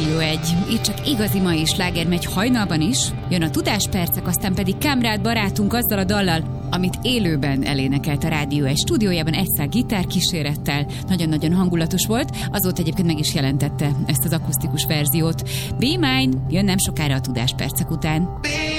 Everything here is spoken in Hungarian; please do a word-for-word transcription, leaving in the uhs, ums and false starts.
Rádió egy. Itt csak igazi mai sláger megy hajnalban is. Jön a Tudáspercek, aztán pedig Kamrád barátunk azzal a dallal, amit élőben elénekelt a Rádió egy stúdiójában egyszer gitárkísérettel. Nagyon-nagyon hangulatos volt. Azóta egyébként meg is jelentette ezt az akusztikus verziót. Be Mine jön nem sokára a Tudáspercek után.